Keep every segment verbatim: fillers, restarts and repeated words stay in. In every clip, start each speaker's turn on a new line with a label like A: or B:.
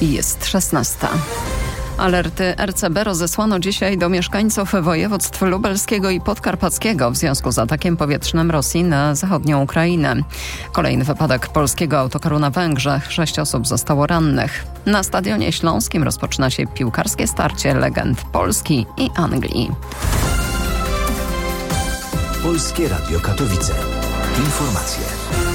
A: i jest szesnasta. Alerty R C B rozesłano dzisiaj do mieszkańców województw lubelskiego i podkarpackiego w związku z atakiem powietrznym Rosji na zachodnią Ukrainę. Kolejny wypadek polskiego autokaru na Węgrzech. Sześć osób zostało rannych. Na Stadionie Śląskim rozpoczyna się piłkarskie starcie legend Polski i Anglii.
B: Polskie Radio Katowice. Informacje.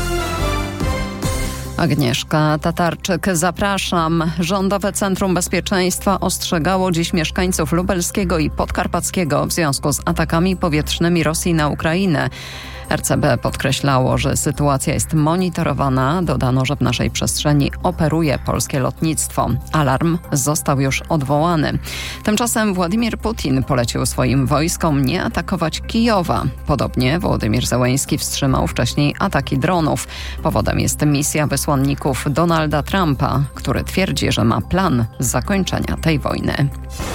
A: Agnieszka Tatarczyk, zapraszam. Rządowe Centrum Bezpieczeństwa ostrzegało dziś mieszkańców lubelskiego i podkarpackiego w związku z atakami powietrznymi Rosji na Ukrainę. R C B podkreślało, że sytuacja jest monitorowana. Dodano, że w naszej przestrzeni operuje polskie lotnictwo. Alarm został już odwołany. Tymczasem Władimir Putin polecił swoim wojskom nie atakować Kijowa. Podobnie Wołodymyr Zełenski wstrzymał wcześniej ataki dronów. Powodem jest misja wysłanników Donalda Trumpa, który twierdzi, że ma plan zakończenia tej wojny.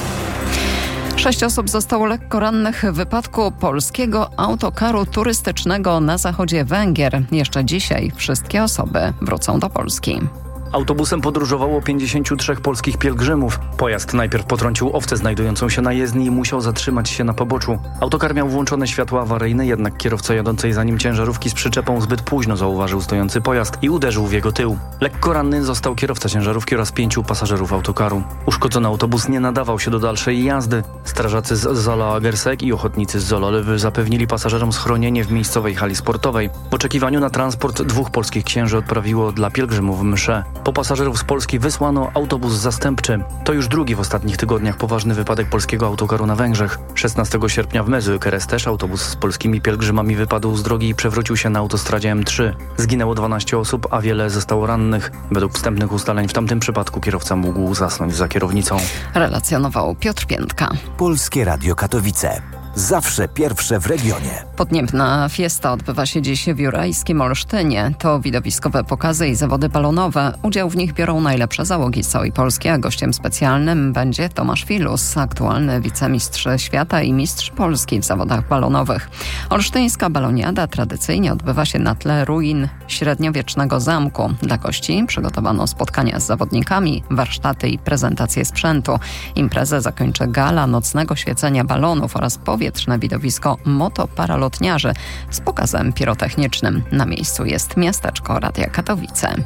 A: Sześć osób zostało lekko rannych w wypadku polskiego autokaru turystycznego na zachodzie Węgier. Jeszcze dzisiaj wszystkie osoby wrócą do Polski.
C: Autobusem podróżowało pięćdziesięciu trzech polskich pielgrzymów. Pojazd najpierw potrącił owcę znajdującą się na jezdni i musiał zatrzymać się na poboczu. Autokar miał włączone światła awaryjne, jednak kierowca jadącej za nim ciężarówki z przyczepą zbyt późno zauważył stojący pojazd i uderzył w jego tył. Lekko ranny został kierowca ciężarówki oraz pięciu pasażerów autokaru. Uszkodzony autobus nie nadawał się do dalszej jazdy. Strażacy z Zola Agersek i ochotnicy z Zololewy zapewnili pasażerom schronienie w miejscowej hali sportowej. W oczekiwaniu na transport dwóch polskich księży odprawiło dla pielgrzymów mszę. Po pasażerów z Polski wysłano autobus zastępczy. To już drugi w ostatnich tygodniach poważny wypadek polskiego autokaru na Węgrzech. szesnastego sierpnia w Mezu-Keres też autobus z polskimi pielgrzymami wypadł z drogi i przewrócił się na autostradzie M trzy. Zginęło dwanaście osób, a wiele zostało rannych. Według wstępnych ustaleń w tamtym przypadku kierowca mógł zasnąć za kierownicą.
A: Relacjonował Piotr Piętka.
B: Polskie Radio Katowice. Zawsze pierwsze w regionie.
A: Podniebna fiesta odbywa się dziś w Jurajskim Olsztynie. To widowiskowe pokazy i zawody balonowe. Udział w nich biorą najlepsze załogi z całej Polski, a gościem specjalnym będzie Tomasz Filus, aktualny wicemistrz świata i mistrz Polski w zawodach balonowych. Olsztyńska baloniada tradycyjnie odbywa się na tle ruin średniowiecznego zamku. Dla gości przygotowano spotkania z zawodnikami, warsztaty i prezentacje sprzętu. Imprezę zakończy gala nocnego świecenia balonów oraz powietrzne widowisko motoparalotniarzy z pokazem pirotechnicznym. Na miejscu jest miasteczko Radia Katowice.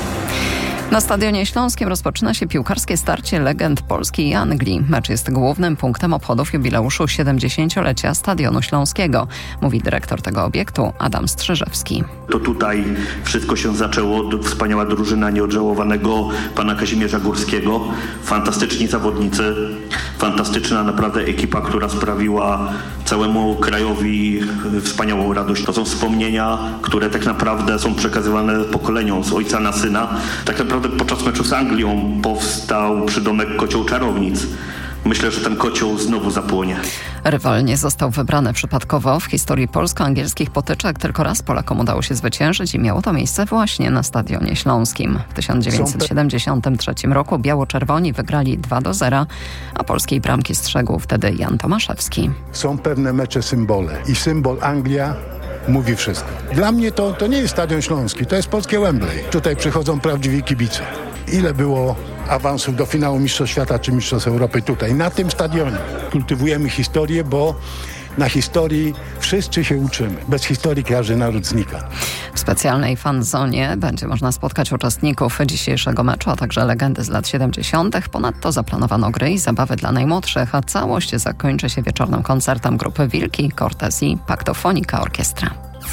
A: Na Stadionie Śląskim rozpoczyna się piłkarskie starcie legend Polski i Anglii. Mecz jest głównym punktem obchodów jubileuszu siedemdziesięciolecia Stadionu Śląskiego, mówi dyrektor tego obiektu Adam Strzyżewski.
D: To tutaj wszystko się zaczęło. Wspaniała drużyna nieodżałowanego pana Kazimierza Górskiego. Fantastyczni zawodnicy, fantastyczna naprawdę ekipa, która sprawiła całemu krajowi wspaniałą radość. To są wspomnienia, które tak naprawdę są przekazywane pokoleniom z ojca na syna. Tak naprawdę podczas meczu z Anglią powstał przydomek Kocioł Czarownic. Myślę, że ten kocioł znowu zapłonie.
A: Rywal nie został wybrany przypadkowo. W historii polsko-angielskich potyczek tylko raz Polakom udało się zwyciężyć i miało to miejsce właśnie na Stadionie Śląskim. W tysiąc dziewięćset siedemdziesiątym trzecim roku biało-czerwoni wygrali dwa do zera, a polskiej bramki strzegł wtedy Jan Tomaszewski.
E: Są pewne mecze symbole i symbol Anglia mówi wszystko. Dla mnie to, to nie jest Stadion Śląski, to jest polskie Wembley. Tutaj przychodzą prawdziwi kibice. Ile było awansów do finału Mistrzostw Świata czy Mistrzostw Europy tutaj, na tym stadionie. Kultywujemy historię, bo na historii wszyscy się uczymy. Bez historii każdy naród znika.
A: W specjalnej fanzonie będzie można spotkać uczestników dzisiejszego meczu, a także legendy z lat siedemdziesiątych. Ponadto zaplanowano gry i zabawy dla najmłodszych, a całość zakończy się wieczornym koncertem grupy Wilki, Cortez i Paktofonika Orkiestra.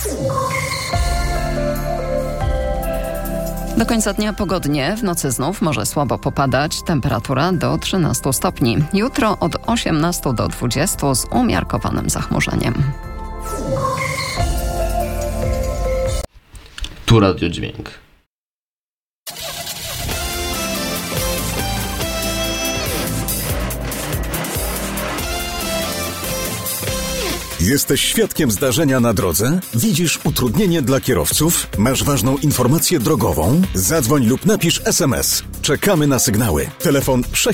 A: Do końca dnia pogodnie, w nocy znów może słabo popadać, temperatura do trzynastu stopni. Jutro od osiemnastu do dwudziestu z umiarkowanym zachmurzeniem.
F: Tu Radiodźwięk.
G: Jesteś świadkiem zdarzenia na drodze? Widzisz utrudnienie dla kierowców? Masz ważną informację drogową? Zadzwoń lub napisz es em es. Czekamy na sygnały. Telefon sześć